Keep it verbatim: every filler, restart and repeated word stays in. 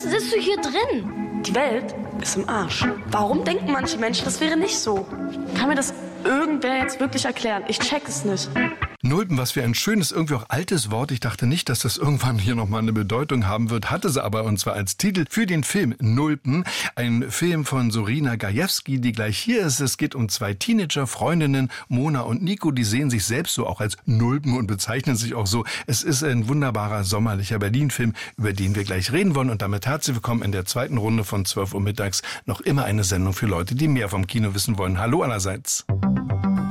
sitzt du hier drin? Die Welt ist im Arsch. Warum denken manche Menschen, das wäre nicht so? Kann mir das irgendwer jetzt wirklich erklären? Ich check es nicht. Nulpen, was für ein schönes, irgendwie auch altes Wort. Ich dachte nicht, dass das irgendwann hier nochmal eine Bedeutung haben wird. Hatte sie aber, und zwar als Titel für den Film Nulpen. Ein Film von Sorina Gajewski, die gleich hier ist. Es geht um zwei Teenager, Freundinnen, Mona und Nico. Die sehen sich selbst so auch als Nulpen und bezeichnen sich auch so. Es ist ein wunderbarer, sommerlicher Berlin-Film, über den wir gleich reden wollen. Und damit herzlich willkommen in der zweiten Runde von zwölf Uhr mittags. Noch immer eine Sendung für Leute, die mehr vom Kino wissen wollen. Hallo allerseits.